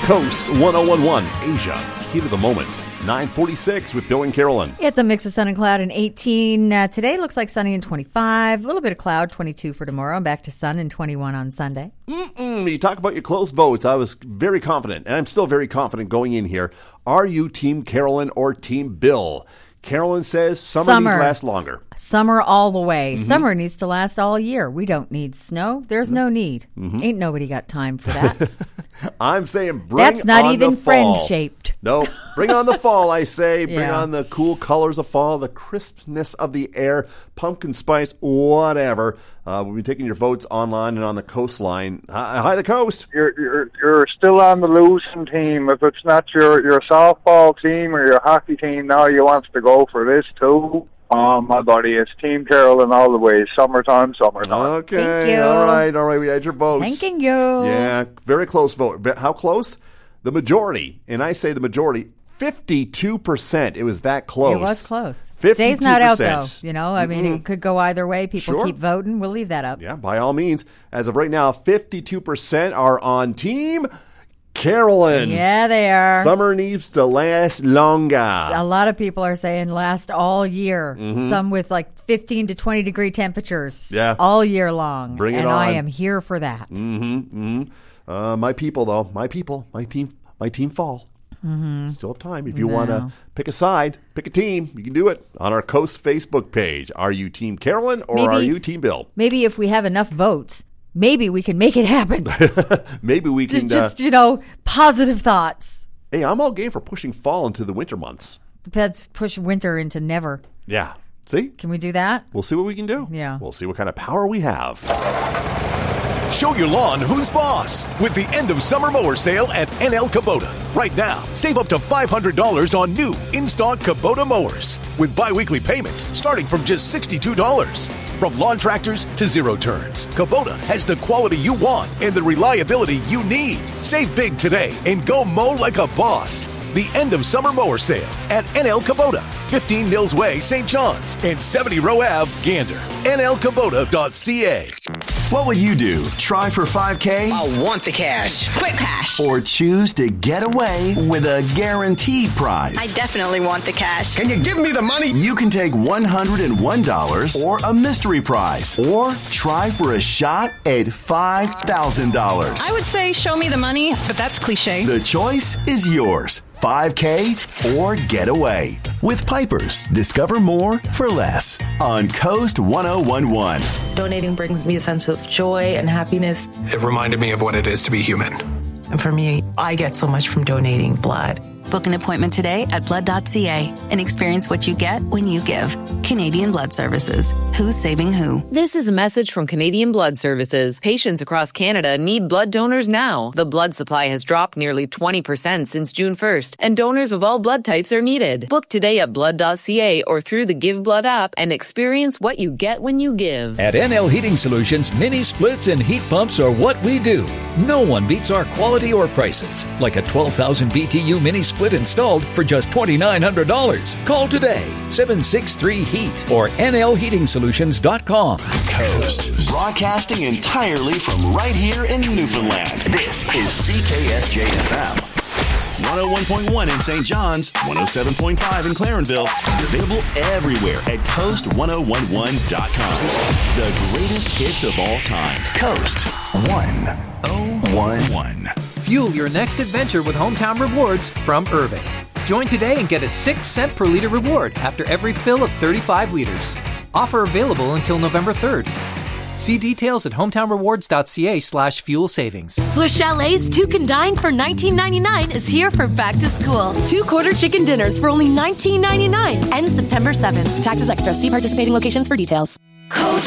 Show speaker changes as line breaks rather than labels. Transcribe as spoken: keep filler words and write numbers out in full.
Coast one oh one one Asia. Heat of the moment. It's nine forty-six with Bill and Carolyn.
It's a mix of sun and cloud and eighteen. Uh, today looks like sunny and twenty-five. A little bit of cloud, twenty-two for tomorrow. And back to sun and twenty-one on Sunday.
Mm-mm. You talk about your close votes. I was very confident, and I'm still very confident going in here. Are you Team Carolyn or Team Bill? Carolyn says summer,
Summer.
needs to last longer.
Summer all the way.
Mm-hmm.
Summer needs to last all year. We don't need snow. There's no need. Mm-hmm. Ain't nobody got time for that.
I'm saying bring
That's not
on
even
the fall.
friend-shaped.
No, bring on the fall, I say. Bring
Yeah.
on the cool colors of fall, the crispness of the air, pumpkin spice, whatever. Uh, we'll be taking your votes online and on the coastline. Hi, hi the coast.
You're, you're you're still on the losing team. If it's not your, your softball team or your hockey team now, you want to go for this too. Oh, my buddy, it's Team Carolyn all the way. Summertime, summertime.
Okay,
Thank you.
all right, all right. We had your votes.
Thanking you.
Yeah, very close vote. Ve- How close? The majority, and I say the majority, fifty-two percent. It was that close.
It was close.
fifty-two percent.
Day's not out, though. You know, I mean,
Mm-mm.
it could go either way. People
Sure.
keep voting. We'll leave that up.
Yeah, by all means. As of right now, fifty-two percent are on Team Carolyn.
Yeah, they are.
Summer needs to last longer.
A lot of people are saying last all year. Some with like fifteen to twenty degree temperatures.
Yeah.
All year long.
Bring it
and I
on.
am here for that.
Mm-hmm, mm-hmm. Uh, my people, though. My people. My team. My team fall. Mm-hmm. Still have time. If you
No.
want to pick a side, pick a team, you can do it on our Coast Facebook page. Are you Team Carolyn or
Maybe-
are you Team Bill?
Maybe if we have enough votes, maybe we can make it happen.
Maybe we
just,
can.
just
uh,
you know, positive thoughts.
hey, I'm all game for pushing fall into the winter months.
Let's push winter into never.
Yeah. See?
Can we do that?
We'll see what we can do.
Yeah.
We'll see what kind of power we have.
Show your lawn who's boss with the end of summer mower sale at N L Kubota. Right now, save up to five hundred dollars on new in-stock Kubota mowers with bi-weekly payments starting from just sixty-two dollars. From lawn tractors to zero turns, Kubota has the quality you want and the reliability you need. Save big today and go mow like a boss. The end of summer mower sale at N L Kubota, fifteen Nils Way, Saint John's, and seventy Row Ave, Gander. N L Kubota dot C A.
What would you do? Try for five K?
I want the cash. Quick cash.
Or choose to get away with a guaranteed prize?
I definitely want the cash.
Can you give me the money? You can take one hundred one dollars or a mystery prize. Or try for a shot at five thousand dollars.
I would say show me the money, but that's cliche.
The choice is yours. five K or get away. With Pipers, discover more for less on Coast one oh one one.
Donating brings me a sense of joy and happiness.
It reminded me of what it is to be human.
And for me, I get so much from donating blood.
Book an appointment today at blood dot c a and experience what you get when you give. Canadian Blood Services. Who's saving who?
This is a message from Canadian Blood Services. Patients across Canada need blood donors now. The blood supply has dropped nearly twenty percent since June first, and donors of all blood types are needed. Book today at blood dot c a or through the Give Blood app and experience what you get when you give.
At N L Heating Solutions, mini splits and heat pumps are what we do. No one beats our quality or prices, like a twelve thousand B T U mini split installed for just two thousand nine hundred dollars. Call today, seven six three heat or N L heating solutions dot com.
Coast, broadcasting entirely from right here in Newfoundland. This is C K S J F M. one oh one point one in Saint John's, one oh seven point five in Clarenville, and available everywhere at coast one oh one one dot com. The greatest hits of all time. Coast one oh one one.
Fuel your next adventure with Hometown Rewards from Irving. Join today and get a six cent per liter reward after every fill of thirty-five liters. Offer available until November third. See details at hometown rewards dot c a slash fuel savings.
Swiss Chalet's Two Can Dine for nineteen ninety-nine is here for back to school. Two quarter chicken dinners for only nineteen ninety-nine. Ends September seventh. Taxes extra. See participating locations for details.
Coast